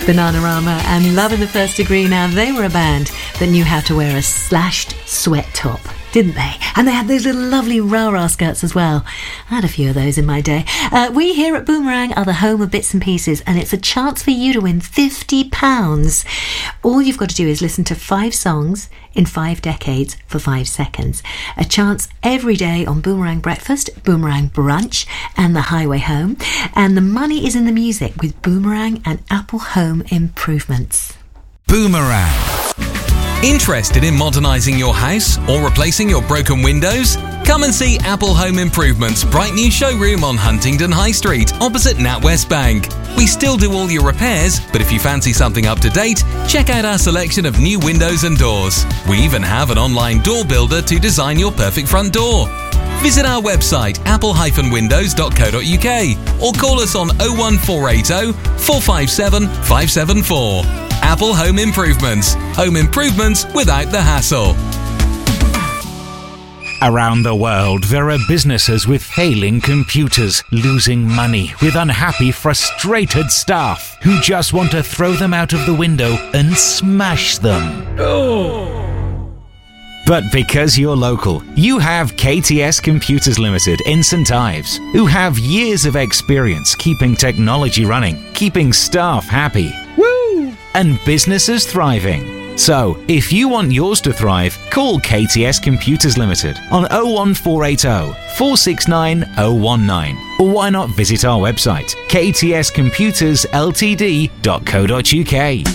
Bananarama and Love in the First Degree. Now, they were a band that knew how to wear a slashed sweat top, didn't they? And they had those little lovely rah-rah skirts as well. I had a few of those in my day. We here at Boomerang are the home of bits and pieces, and it's a chance for you to win £50. All you've got to do is listen to 5 songs in 5 decades for 5 seconds. A chance every day on Boomerang Breakfast, Boomerang Brunch and the Highway Home. And the money is in the music with Boomerang and Apple Home Improvements. Boomerang. Interested in modernising your house or replacing your broken windows? Come and see Apple Home Improvements' bright new showroom on Huntingdon High Street, opposite NatWest Bank. We still do all your repairs, but if you fancy something up to date, check out our selection of new windows and doors. We even have an online door builder to design your perfect front door. Visit our website apple-windows.co.uk or call us on 01480 457 574. Apple Home Improvements. Home improvements without the hassle. Around the world, there are businesses with failing computers, losing money, with unhappy, frustrated staff who just want to throw them out of the window and smash them. But because you're local, you have KTS Computers Limited in St Ives, who have years of experience keeping technology running, keeping staff happy, and businesses thriving. So, if you want yours to thrive, call KTS Computers Limited on 01480 469 019. Or why not visit our website, ktscomputersltd.co.uk.